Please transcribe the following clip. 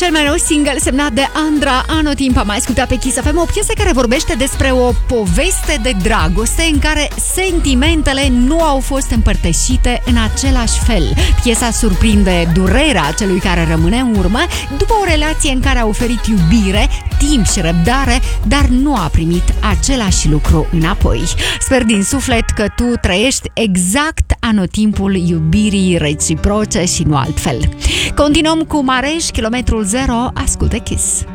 cel mai nou single semnat de Andra Anotimp. Am mai ascultat pe Kiss FM o piesă care vorbește despre o poveste de dragoste în care sentimentele nu au fost împărtășite în același fel. Piesa surprinde durerea celui care rămâne în urmă după o relație în care a oferit iubire, timp și răbdare, dar nu a primit același lucru înapoi. Sper din suflet că tu trăiești exact anotimpul iubirii reciproce și nu altfel. Continuăm cu Mareș, Kilometrul Zero, ascultă Kiss.